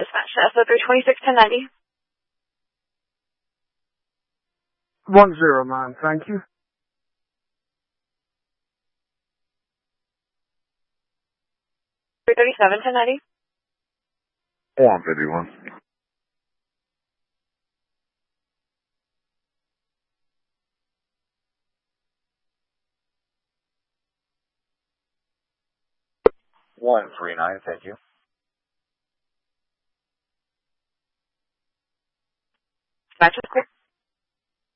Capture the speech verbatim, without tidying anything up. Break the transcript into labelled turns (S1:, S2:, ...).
S1: Dispatch to S O three twenty-six ten ninety.
S2: one zero nine, thank you.
S1: three thirty-seven ten ninety.
S3: one fifty-one. one three nine, thank you.
S1: Dispatch is quick.